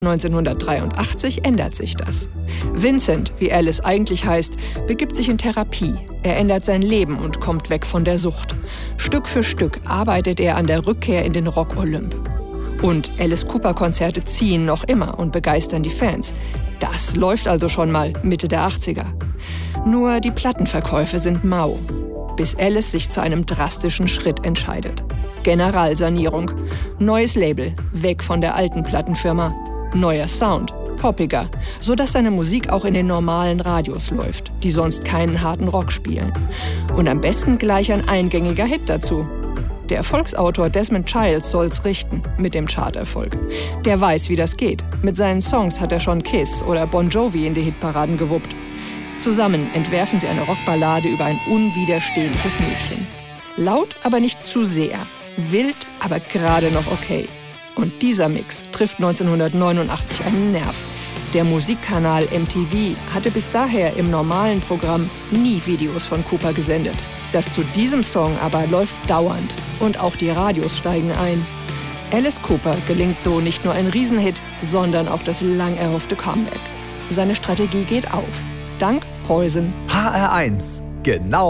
1983 ändert sich das. Vincent, wie Alice eigentlich heißt, begibt sich in Therapie. Er ändert sein Leben und kommt weg von der Sucht. Stück für Stück arbeitet er an der Rückkehr in den Rock-Olymp. Und Alice Cooper-Konzerte ziehen noch immer und begeistern die Fans. Das läuft also schon mal Mitte der 80er. Nur die Plattenverkäufe sind mau, bis Alice sich zu einem drastischen Schritt entscheidet. Generalsanierung, neues Label, weg von der alten Plattenfirma, neuer Sound, poppiger, sodass seine Musik auch in den normalen Radios läuft, die sonst keinen harten Rock spielen. Und am besten gleich ein eingängiger Hit dazu. Der Erfolgsautor Desmond Childs soll's richten mit dem Charterfolg. Der weiß, wie das geht. Mit seinen Songs hat er schon Kiss oder Bon Jovi in die Hitparaden gewuppt. Zusammen entwerfen sie eine Rockballade über ein unwiderstehliches Mädchen. Laut, aber nicht zu sehr. Wild, aber gerade noch okay. Und dieser Mix trifft 1989 einen Nerv. Der Musikkanal MTV hatte bis daher im normalen Programm nie Videos von Cooper gesendet. Das zu diesem Song aber läuft dauernd und auch die Radios steigen ein. Alice Cooper gelingt so nicht nur ein Riesenhit, sondern auch das lang erhoffte Comeback. Seine Strategie geht auf. Dank Poison. HR1, genau